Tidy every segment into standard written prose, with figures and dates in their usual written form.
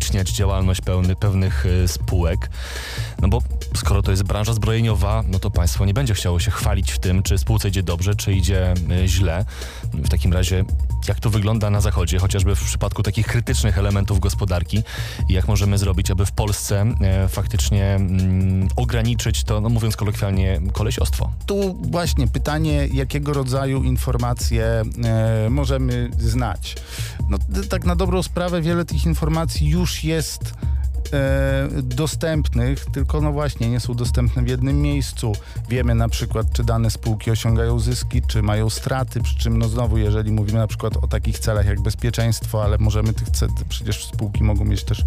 upubliczniać działalność pewnych spółek. No bo skoro to jest branża zbrojeniowa, no to państwo nie będzie chciało się chwalić w tym, czy spółce idzie dobrze, czy idzie źle. W takim razie jak to wygląda na Zachodzie, chociażby w przypadku takich krytycznych elementów gospodarki i jak możemy zrobić, aby w Polsce faktycznie ograniczyć to, no mówiąc kolokwialnie, kolesiostwo. Tu właśnie pytanie, jakiego rodzaju informacje możemy znać. No, tak na dobrą sprawę wiele tych informacji już jest dostępnych, tylko no właśnie nie są dostępne w jednym miejscu. Wiemy na przykład, czy dane spółki osiągają zyski, czy mają straty, przy czym no znowu, jeżeli mówimy na przykład o takich celach jak bezpieczeństwo, ale możemy przecież spółki mogą mieć też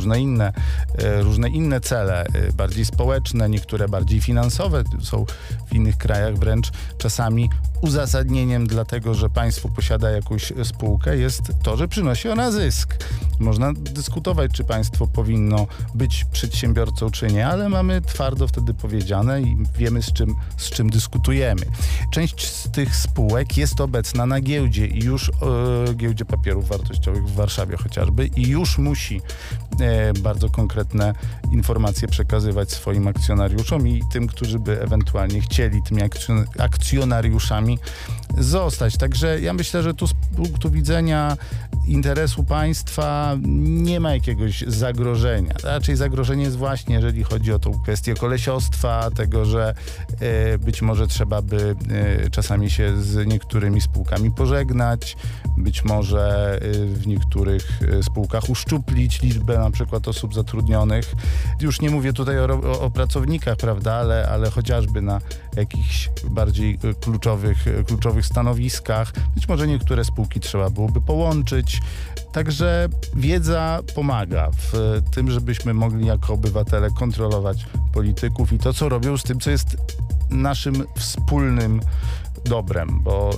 różne inne cele, bardziej społeczne, niektóre bardziej finansowe, są w innych krajach wręcz czasami uzasadnieniem dlatego, że państwo posiada jakąś spółkę jest to, że przynosi ona zysk. Można dyskutować, czy państwo powinno być przedsiębiorcą, czy nie, ale mamy twardo wtedy powiedziane i wiemy, z czym dyskutujemy. Część z tych spółek jest obecna na giełdzie i już giełdzie papierów wartościowych w Warszawie chociażby i już musi bardzo konkretne informacje przekazywać swoim akcjonariuszom i tym, którzy by ewentualnie chcieli tymi akcjonariuszami zostać. Także ja myślę, że tu z punktu widzenia interesu państwa nie ma jakiegoś zagrożenia. Raczej zagrożenie jest właśnie, jeżeli chodzi o tą kwestię kolesiostwa, tego, że być może trzeba by czasami się z niektórymi spółkami pożegnać, być może w niektórych spółkach uszczuplić liczbę na przykład osób zatrudnionych. Już nie mówię tutaj o pracownikach, prawda, ale chociażby na jakichś bardziej kluczowych stanowiskach. Być może niektóre spółki trzeba byłoby połączyć. Także wiedza pomaga w tym, żebyśmy mogli jako obywatele kontrolować polityków i to, co robią z tym, co jest naszym wspólnym dobrem,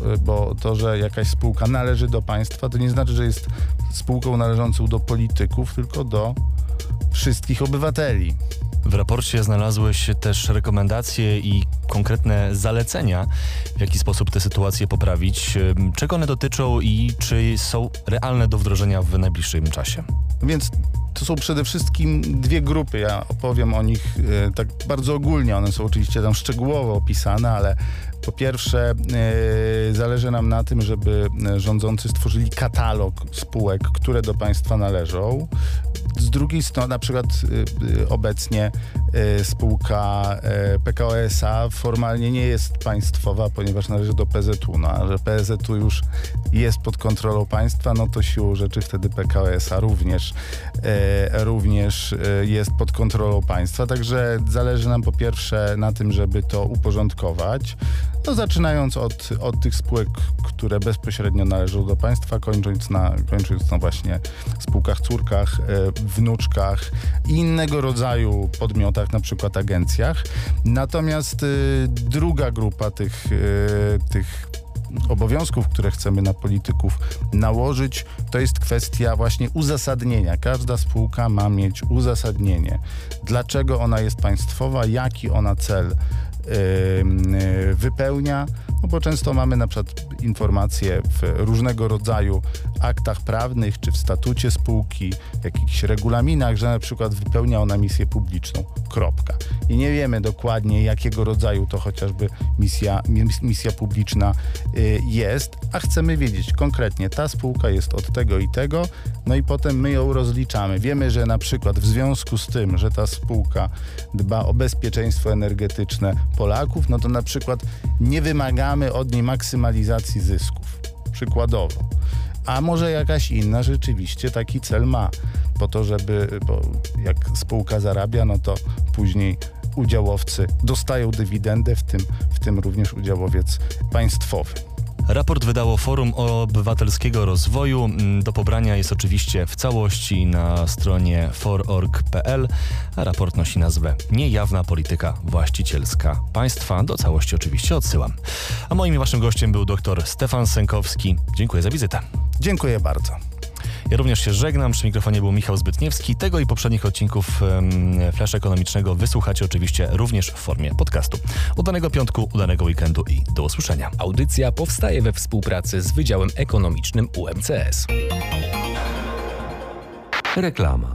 bo to, że jakaś spółka należy do państwa, to nie znaczy, że jest spółką należącą do polityków, tylko do wszystkich obywateli. W raporcie znalazły się też rekomendacje i konkretne zalecenia, w jaki sposób tę sytuację poprawić. Czego one dotyczą i czy są realne do wdrożenia w najbliższym czasie? Więc to są przede wszystkim dwie grupy. Ja opowiem o nich tak bardzo ogólnie. One są oczywiście tam szczegółowo opisane, ale po pierwsze zależy nam na tym, żeby rządzący stworzyli katalog spółek, które do państwa należą. Z drugiej strony na przykład obecnie spółka PKO SA formalnie nie jest państwowa, ponieważ należy do PZU. No, a że PZU już jest pod kontrolą państwa, no to siłą rzeczy wtedy PKO SA również jest pod kontrolą państwa. Także zależy nam po pierwsze na tym, żeby to uporządkować. No, zaczynając od tych spółek, które bezpośrednio należą do państwa, kończąc na właśnie spółkach córkach, wnuczkach i innego rodzaju podmiotach, na przykład agencjach. Natomiast druga grupa tych obowiązków, które chcemy na polityków nałożyć, to jest kwestia właśnie uzasadnienia. Każda spółka ma mieć uzasadnienie. Dlaczego ona jest państwowa, jaki ona cel wypełnia, no bo często mamy na przykład informacje w różnego rodzaju aktach prawnych, czy w statucie spółki, w jakichś regulaminach, że na przykład wypełnia ona misję publiczną. Kropka. I nie wiemy dokładnie, jakiego rodzaju to chociażby misja publiczna jest, a chcemy wiedzieć konkretnie, ta spółka jest od tego i tego, no i potem my ją rozliczamy. Wiemy, że na przykład w związku z tym, że ta spółka dba o bezpieczeństwo energetyczne Polaków, no to na przykład nie wymagamy od niej maksymalizacji zysków. Przykładowo. A może jakaś inna rzeczywiście taki cel ma. Po to, bo jak spółka zarabia, no to później udziałowcy dostają dywidendę, w tym również udziałowiec państwowy. Raport wydało Forum Obywatelskiego Rozwoju. Do pobrania jest oczywiście w całości na stronie for.org.pl, a raport nosi nazwę Niejawna polityka właścicielska państwa. Do całości oczywiście odsyłam. A moim i waszym gościem był dr Stefan Sękowski. Dziękuję za wizytę. Dziękuję bardzo. Ja również się żegnam. Przy mikrofonie był Michał Zbytniewski. Tego i poprzednich odcinków Flasha Ekonomicznego wysłuchacie oczywiście również w formie podcastu. Udanego piątku, udanego weekendu i do usłyszenia. Audycja powstaje we współpracy z Wydziałem Ekonomicznym UMCS. Reklama.